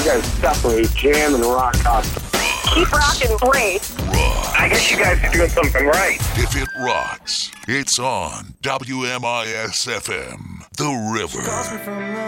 guys separate jam and rock constantly. Keep rocking, Brace. I guess you guys are doing something right. If it rocks, it's on WMIS FM, The River.